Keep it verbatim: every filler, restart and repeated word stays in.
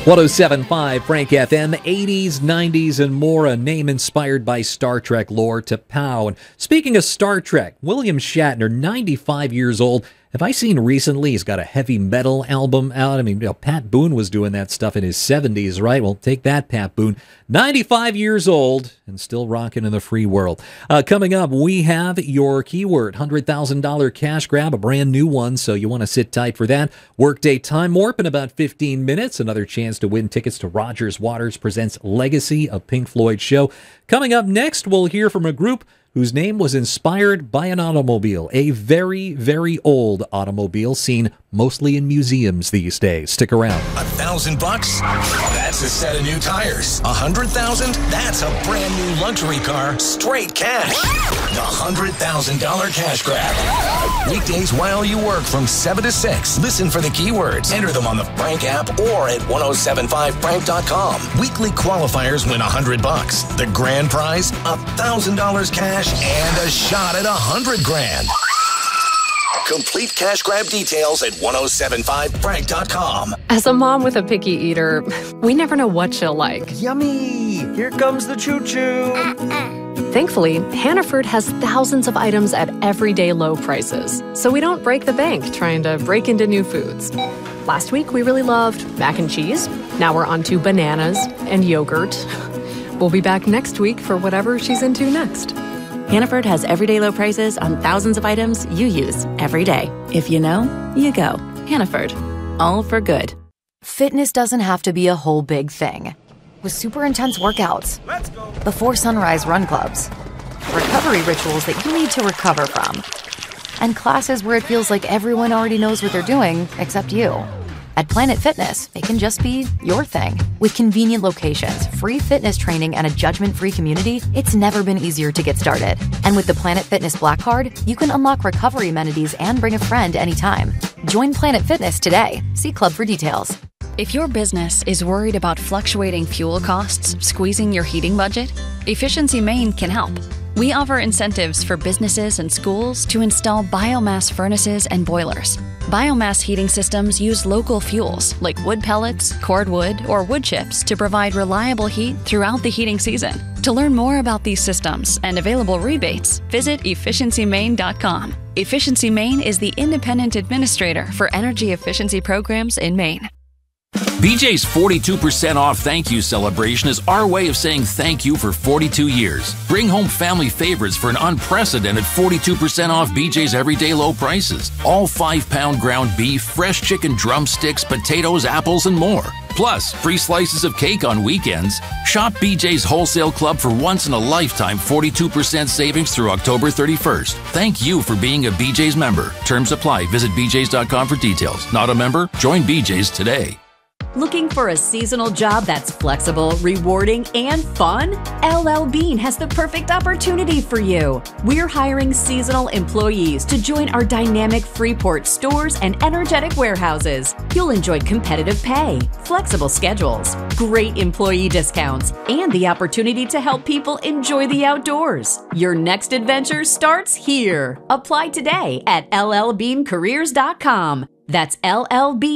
one oh seven point five Frank F M, eighties, nineties, and more. A name inspired by Star Trek lore to pow. And speaking of Star Trek, William Shatner, ninety-five years old. Have I seen recently he's got a heavy metal album out? I mean, you know, Pat Boone was doing that stuff in his seventies, right? Well, take that, Pat Boone. ninety-five years old and still rocking in the free world. Uh, coming up, we have your keyword, one hundred thousand dollars cash grab, a brand new one, so you want to sit tight for that. Workday Time Warp in about fifteen minutes. Another chance to win tickets to Rogers Waters Presents Legacy, a Pink Floyd show. Coming up next, we'll hear from a group whose name was inspired by an automobile, a very, very old automobile seen mostly in museums these days. Stick around. A thousand bucks? That's a set of new tires. A hundred thousand? That's a brand new luxury car, straight cash. The hundred thousand dollar cash grab. Weekdays while you work from seven to six. Listen for the keywords. Enter them on the Frank app or at ten seventy-five frank dot com. Weekly qualifiers win a hundred bucks. The grand prize, a thousand dollars cash and a shot at a hundred grand. Complete cash grab details at ten seventy-five frank dot com. As a mom with a picky eater, we never know what she'll like. Yummy! Here comes the choo-choo! Thankfully, Hannaford has thousands of items at everyday low prices, so we don't break the bank trying to break into new foods. Last week, we really loved mac and cheese. Now we're on to bananas and yogurt. We'll be back next week for whatever she's into next. Hannaford has everyday low prices on thousands of items you use every day. If you know, you go. Hannaford. All for good. Fitness doesn't have to be a whole big thing. With super intense workouts, Let's go. before sunrise run clubs, recovery rituals that you need to recover from, and classes where it feels like everyone already knows what they're doing except you. At Planet Fitness, it can just be your thing. With convenient locations, free fitness training, and a judgment-free community, it's never been easier to get started. And with the Planet Fitness Black Card, you can unlock recovery amenities and bring a friend anytime. Join Planet Fitness today. See Club for details. If your business is worried about fluctuating fuel costs squeezing your heating budget, Efficiency Maine can help. We offer incentives for businesses and schools to install biomass furnaces and boilers. Biomass heating systems use local fuels like wood pellets, cordwood, or wood chips to provide reliable heat throughout the heating season. To learn more about these systems and available rebates, visit efficiency maine dot com. Efficiency Maine is the independent administrator for energy efficiency programs in Maine. B J's forty-two percent off thank you celebration is our way of saying thank you for forty-two years. Bring home family favorites for an unprecedented forty-two percent off B J's everyday low prices. All five pound ground beef, fresh chicken drumsticks, potatoes, apples, and more. Plus, free slices of cake on weekends. Shop B J's Wholesale Club for once-in-a-lifetime forty-two percent savings through October thirty-first. Thank you for being a B J's member. Terms apply. Visit b j's dot com for details. Not a member? Join B J's today. Looking for a seasonal job that's flexible, rewarding, and fun? L L Bean has the perfect opportunity for you. We're hiring seasonal employees to join our dynamic Freeport stores and energetic warehouses. You'll enjoy competitive pay, flexible schedules, great employee discounts, and the opportunity to help people enjoy the outdoors. Your next adventure starts here. Apply today at l l bean careers dot com. That's L L B